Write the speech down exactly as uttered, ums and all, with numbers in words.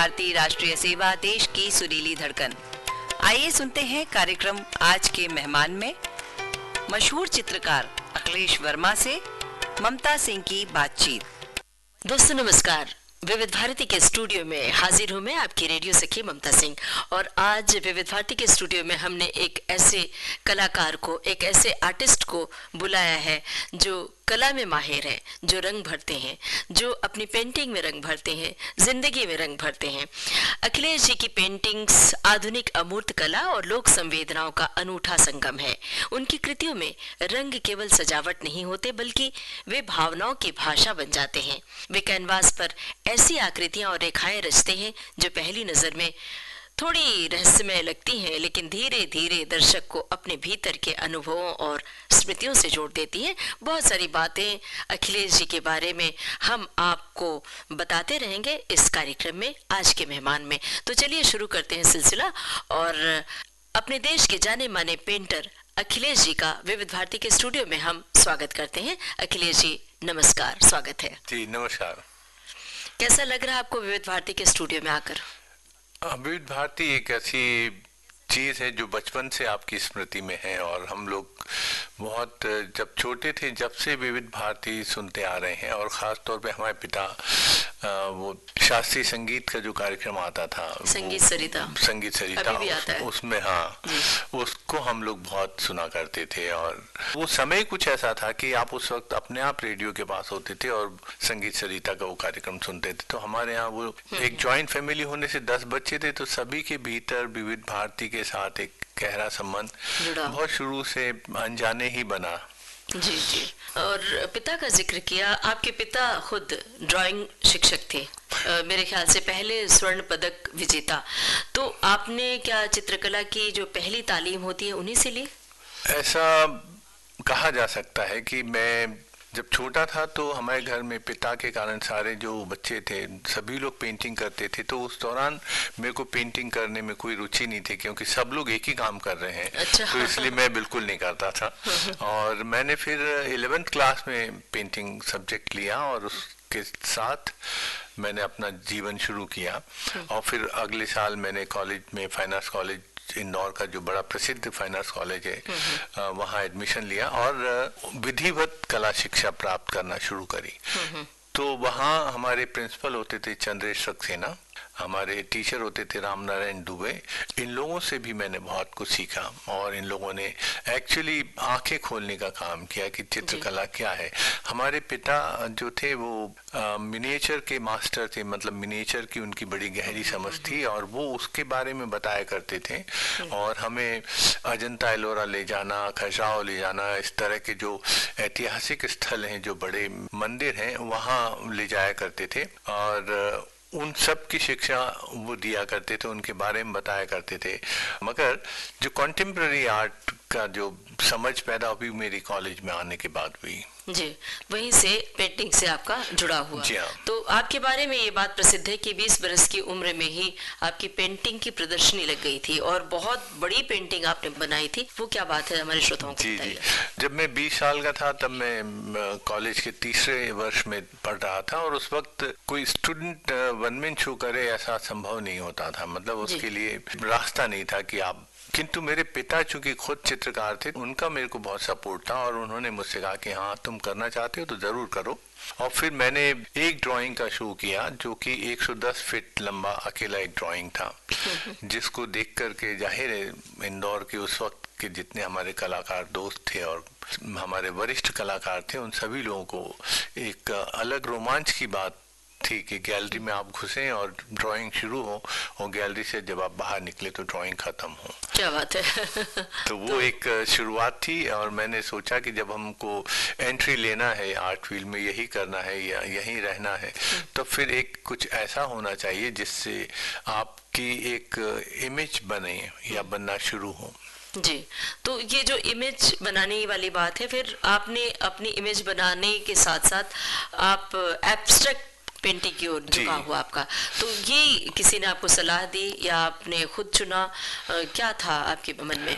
भारती राष्ट्रीय सेवा, देश की सुरीली धड़कन। आइए सुनते हैं कार्यक्रम आज के मेहमान में मशहूर चित्रकार अखिलेश वर्मा से ममता सिंह की बातचीत। दोस्तों नमस्कार। विविध भारती के स्टूडियो में हाजिर हूँ मैं, आपकी रेडियो सखी ममता सिंह। और आज विविध भारती के स्टूडियो में हमने एक ऐसे कलाकार को, एक ऐसे आर्टिस्ट को बुलाया है जो कला में माहिर है, जो रंग भरते हैं, जो अपनी पेंटिंग में रंग भरते हैं, जिंदगी में रंग भरते हैं। अखिलेश जी की पेंटिंग्स आधुनिक अमूर्त कला और लोक संवेदनाओं का अनूठा संगम है। उनकी कृतियों में रंग केवल सजावट नहीं होते, बल्कि वे भावनाओं की भाषा बन जाते हैं। वे कैनवास पर ऐसी आकृतियां और रेखाएं रचते हैं जो पहली नजर में थोड़ी रहस्यमय लगती हैं, लेकिन धीरे धीरे दर्शक को अपने भीतर के अनुभवों और स्मृतियों से जोड़ देती हैं। बहुत सारी बातें अखिलेश जी के बारे में हम आपको बताते रहेंगे इस कार्यक्रम में, आज के मेहमान में। तो चलिए शुरू करते हैं सिलसिला और अपने देश के जाने माने पेंटर अखिलेश जी का विविध भारती के स्टूडियो में हम स्वागत करते हैं। अखिलेश जी नमस्कार, स्वागत है। जी नमस्कार। कैसा लग रहा है आपको विविध भारती के स्टूडियो में आकर? विविध भारती एक ऐसी चीज़ है जो बचपन से आपकी स्मृति में है, और हम लोग बहुत जब छोटे थे जब से विविध भारती सुनते आ रहे हैं। और ख़ास तौर पे हमारे पिता वो शास्त्रीय संगीत का जो कार्यक्रम आता था, संगीत सरिता संगीत सरिता अभी भी आता है। उसमें हाँ, उसको हम लोग बहुत सुना करते थे। और वो समय कुछ ऐसा था कि आप उस वक्त अपने आप रेडियो के पास होते थे और संगीत सरिता का वो कार्यक्रम सुनते थे। तो हमारे यहाँ वो एक जॉइंट फैमिली होने से दस बच्चे थे, तो सभी के भीतर विविध भारती के साथ एक गहरा संबंध बहुत शुरू से अनजाने ही बना। जी जी। और पिता का जिक्र किया, आपके पिता खुद ड्राइंग शिक्षक थे, आ, मेरे ख्याल से पहले स्वर्ण पदक विजेता। तो आपने क्या चित्रकला की जो पहली तालीम होती है उन्हीं से ली? ऐसा कहा जा सकता है कि मैं जब छोटा था तो हमारे घर में पिता के कारण सारे जो बच्चे थे सभी लोग पेंटिंग करते थे। तो उस दौरान मेरे को पेंटिंग करने में कोई रुचि नहीं थी, क्योंकि सब लोग एक ही काम कर रहे हैं। अच्छा। तो इसलिए मैं बिल्कुल नहीं करता था। और मैंने फिर इलेवेंथ क्लास में पेंटिंग सब्जेक्ट लिया और उसके साथ मैंने अपना जीवन शुरू किया। और फिर अगले साल मैंने कॉलेज में, फाइन आर्ट्स कॉलेज इंदौर का जो बड़ा प्रसिद्ध फाइन आर्ट्स कॉलेज है, वहाँ एडमिशन लिया और विधिवत कला शिक्षा प्राप्त करना शुरू करी। तो वहाँ हमारे प्रिंसिपल होते थे चंद्रेश सक्सेना, हमारे टीचर होते थे राम नारायण दुबे। इन लोगों से भी मैंने बहुत कुछ सीखा और इन लोगों ने एक्चुअली आंखें खोलने का काम किया कि चित्रकला क्या है। हमारे पिता जो थे वो मिनिएचर के मास्टर थे, मतलब मिनिएचर की उनकी बड़ी गहरी समझ थी और वो उसके बारे में बताया करते थे। और हमें अजंता एलोरा ले जाना, खजुराहो ले जाना, इस तरह के जो ऐतिहासिक स्थल हैं, जो बड़े मंदिर हैं, वहाँ ले जाया करते थे। और उन सब की शिक्षा वो दिया करते थे, उनके बारे में बताया करते थे। मगर जो कॉन्टेम्प्ररी आर्ट का जो समझ पैदा हुई मेरी कॉलेज में आने के बाद हुई। जी, वहीं से पेंटिंग से आपका जुड़ा हुआ। जी हाँ। तो आपके बारे में ये बात प्रसिद्ध है कि बीस बरस की उम्र में ही आपकी पेंटिंग की प्रदर्शनी लग गई थी और बहुत बड़ी पेंटिंग आपने बनाई थी। वो क्या बात है, हमारे श्रोताओं को बताइए। जी जी। जब मैं बीस साल का था तब मैं कॉलेज के तीसरे वर्ष में पढ़ रहा था और उस वक्त कोई स्टूडेंट वन मैन शो करे ऐसा संभव नहीं होता था, मतलब उसके लिए रास्ता नहीं था कि आप। किंतु मेरे पिता चूंकि खुद चित्रकार थे, उनका मेरे को बहुत सपोर्ट था और उन्होंने मुझसे कहा कि हाँ तुम करना चाहते हो तो जरूर करो। और फिर मैंने एक ड्राइंग का शो किया जो कि एक सौ दस फीट लंबा अकेला एक ड्राइंग था, जिसको देख करके जाहिर है इंदौर के उस वक्त के जितने हमारे कलाकार दोस्त थे और हमारे वरिष्ठ कलाकार थे, उन सभी लोगों को एक अलग रोमांच की बात थी कि गैलरी में आप घुसे और ड्राइंग शुरू हो और गैलरी से जब आप बाहर निकले तो ड्राइंग खत्म हो। क्या बात है। तो वो एक शुरुआत थी और मैंने सोचा कि जब हमको एंट्री लेना है आर्ट फील्ड में, यही करना है या यहीं रहना है, तो फिर एक कुछ ऐसा होना चाहिए जिससे आपकी एक इमेज बने या बनना शुरू हो। जी, तो ये जो इमेज बनाने वाली बात है, फिर आपने अपनी इमेज बनाने के साथ साथ आप एब्स्ट्रैक्ट पेंटिंग की ओर झुका हुआ आपका, तो ये किसी ने आपको सलाह दी या आपने खुद चुना, क्या था आपके मन में?